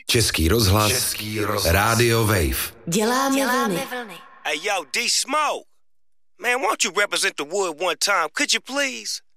Český rozhlas, Rádio Wave. Děláme vlny. Hey, yo, D-Smoke. Man, won't you represent the wood one time? Could you please?